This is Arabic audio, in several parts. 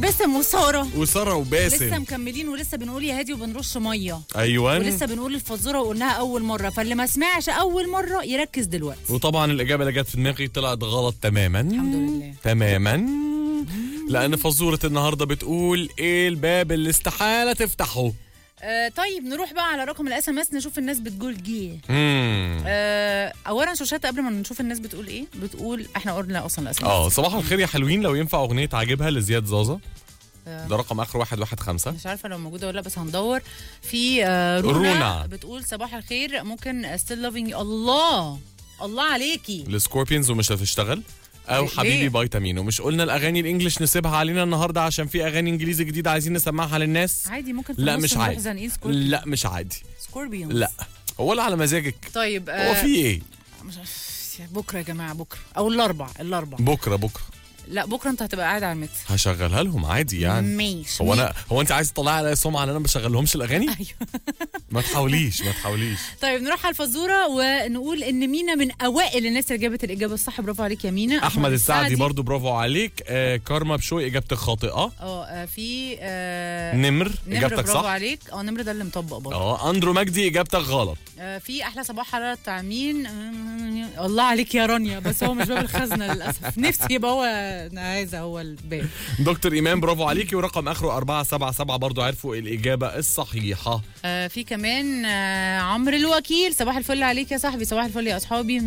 باسم وساره وباسم لسه مكملين ولسه بنقول يا هادي وبنرش ميه. ايوه ولسه بنقول الفزوره وقلناها اول مره، فاللي ما سمعش اول مره يركز دلوقتي. وطبعا الاجابه اللي جت في دماغي طلعت غلط تماما. الحمد لله تماما. لان فزوره النهارده بتقول ايه الباب اللي استحاله تفتحه. طيب نروح بقى على رقم الاس ام اس نشوف الناس بتقول جيه. اولا شوشات قبل ما نشوف الناس بتقول ايه، بتقول احنا قلنا اصلا الاس ام اس. صباح الخير يا حلوين، لو ينفع اغنيه عاجبها لزياد زازا. ده رقم اخر 115. مش عارفه لو موجوده ولا، بس هندور. في رونا بتقول صباح الخير، ممكن ستيل لافينج. الله عليكي. السكوربيونز ومش هتشتغل، او حبيبي فيتامين. ومش قلنا الاغاني الانجليش نسيبها علينا النهارده عشان في اغاني انجليزي جديده عايزين نسمعها للناس. عادي ممكن في لا مش عادي. لا مش عادي. سكوربيونز لا هو اللي على مزاجك. طيب هو في ايه؟ بكره يا جماعه، بكره او الاربع. بكره لا بكره انت هتبقى قاعد على المتر. هشغلها لهم عادي يعني. ماشي. هو انت عايز تطلعي عليا سمعه ان انا ما بشغلهمش الاغاني؟ ايوه. ما تحاوليش. طيب نروح على الفزوره ونقول ان مينا من اوائل الناس اللي جابت الاجابه الصح. برافو عليك يا مينا. احمد السعدي برضو برافو عليك. كارما بشوي اجابتك خاطئه. في نمر اجابتك صح. برافو عليك. نمر ده اللي مطبق برضه. اندرو مجدي اجابتك غلط. في احلى صباح حراره تعمين. الله عليك يا رانيا، بس هو مش باب الخزنه للاسف. نفسي يبقى هو هذا هو الباب. دكتور ايمان برافو عليكي، ورقم اخره 477 برضو عرفوا الاجابه الصحيحه. في كمان عمرو الوكيل، صباح الفل عليك يا صاحبي. صباح الفل يا اصحابي.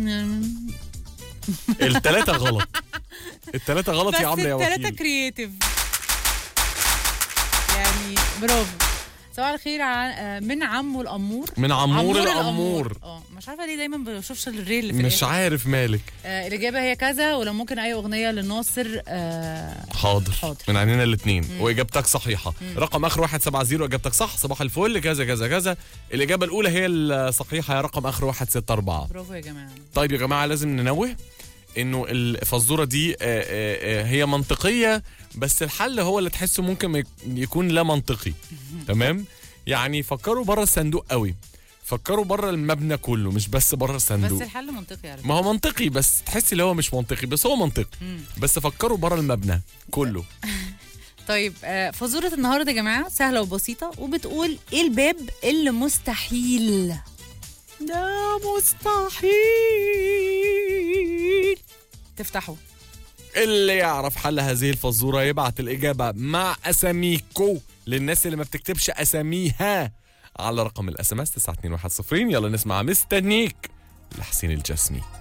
الثلاثه غلط. الثلاثه غلط يا عمرو يا وكيل. الثلاثه كرييتيف يعني. برافو. صباح الخير من عمو الامور. من عمور الامور. مش عارفه ليه دايما ما بشوفش الريل اللي في مش عارف مالك. الاجابه هي كذا، ولو ممكن اي اغنيه للناصر. حاضر من عينينا الاثنين. واجابتك صحيحه. رقم اخر 170 اجابتك صح. صباح الفل كذا كذا كذا. الاجابه الاولى هي الصحيحه، يا رقم اخر 164. برافو يا جماعه. طيب يا جماعه لازم ننوه انه الفزوره دي هي منطقيه، بس الحل هو اللي تحسه ممكن يكون لا منطقي. تمام. يعني فكروا بره الصندوق قوي، فكروا بره المبنى كله مش بس بره الصندوق. بس الحل منطقي يعني. ما هو منطقي بس تحسي اللي هو مش منطقي، بس هو منطقي. بس فكروا بره المبنى كله. طيب فزوره النهارده يا جماعه سهله وبسيطه، وبتقول ايه الباب اللي مستحيل تفتحه؟ اللي يعرف حل هذه الفزوره يبعت الاجابه مع اساميكو للناس اللي ما بتكتبش اساميها على رقم الاس ام اس 92110. يلا نسمع مستنيك لحسين الجسمي.